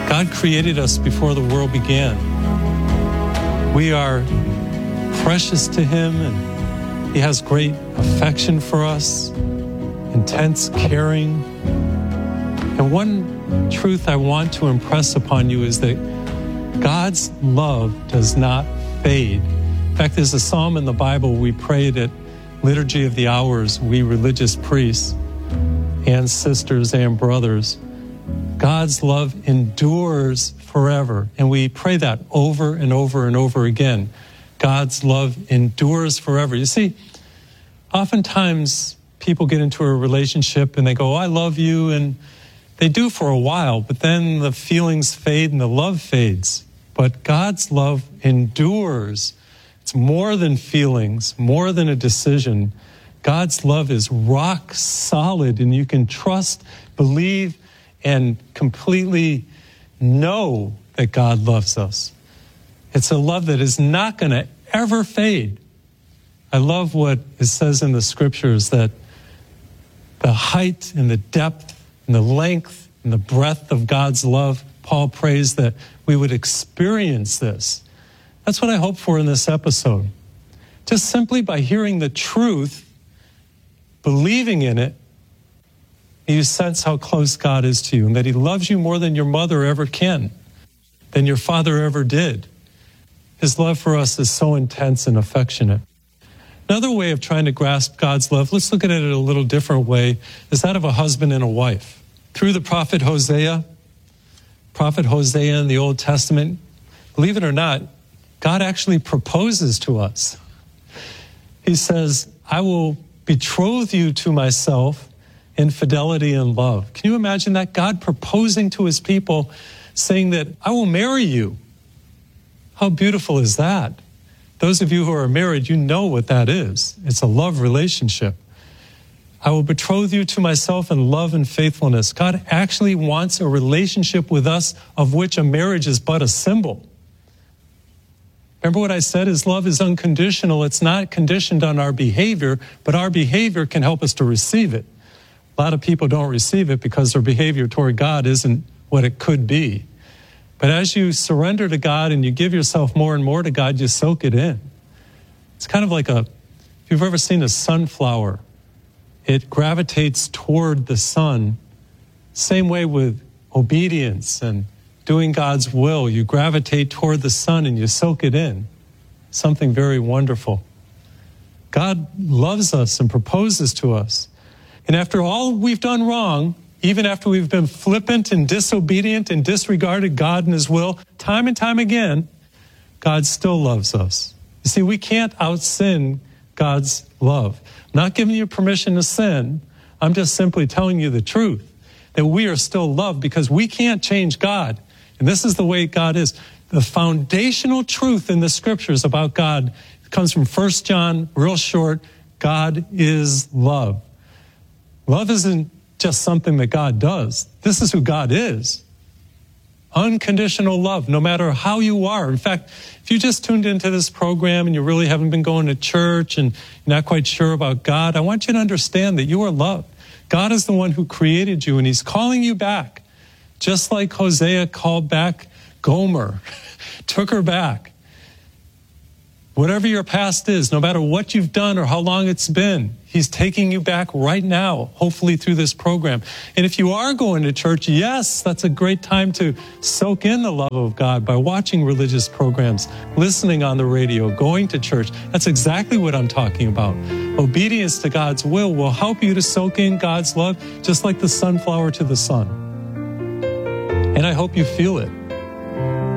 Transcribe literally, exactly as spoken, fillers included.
God created us before the world began. We are precious to Him, and He has great affection for us, intense caring. And one truth I want to impress upon you is that God's love does not fade. In fact, there's a psalm in the Bible we prayed at Liturgy of the Hours, we religious priests and sisters and brothers. God's love endures forever. And we pray that over and over and over again. God's love endures forever. You see, oftentimes people get into a relationship and they go, oh, I love you, and they do for a while, but then the feelings fade and the love fades. But God's love endures. It's more than feelings, more than a decision. God's love is rock solid, and you can trust, believe, and completely know that God loves us. It's a love that is not going to ever fade. I love what it says in the scriptures, that the height and the depth and the length and the breadth of God's love, Paul prays that we would experience this. That's what I hope for in this episode. Just simply by hearing the truth, believing in it, you sense how close God is to you, and that He loves you more than your mother ever can, than your father ever did. His love for us is so intense and affectionate. Another way of trying to grasp God's love, let's look at it a little different way, is that of a husband and a wife. Through the prophet Hosea, prophet Hosea in the Old Testament, believe it or not, God actually proposes to us. He says, I will betroth you to myself in fidelity and love. Can you imagine that? God proposing to His people, saying that I will marry you. How beautiful is that? Those of you who are married, you know what that is. It's a love relationship. I will betroth you to myself in love and faithfulness. God actually wants a relationship with us, of which a marriage is but a symbol. Remember what I said? His love is unconditional. It's not conditioned on our behavior, but our behavior can help us to receive it. A lot of people don't receive it because their behavior toward God isn't what it could be. But as you surrender to God and you give yourself more and more to God, you soak it in. It's kind of like a, if you've ever seen a sunflower, it gravitates toward the sun. Same way with obedience and doing God's will. You gravitate toward the sun and you soak it in. Something very wonderful. God loves us and proposes to us. And after all we've done wrong, even after we've been flippant and disobedient and disregarded God and His will, time and time again, God still loves us. You see, we can't out-sin God's love. I'm not giving you permission to sin. I'm just simply telling you the truth, that we are still loved because we can't change God. And this is the way God is. The foundational truth in the scriptures about God comes from First John, real short. God is love. Love isn't just something that God does. This is who God is. Unconditional love, no matter how you are. In fact, if you just tuned into this program and you really haven't been going to church and you're not quite sure about God, I want you to understand that you are loved. God is the one who created you, and He's calling you back. Just like Hosea called back Gomer, took her back. Whatever your past is, no matter what you've done or how long it's been, He's taking you back right now, hopefully through this program. And if you are going to church, yes, that's a great time to soak in the love of God by watching religious programs, listening on the radio, going to church. That's exactly what I'm talking about. Obedience to God's will will help you to soak in God's love, just like the sunflower to the sun. And I hope you feel it.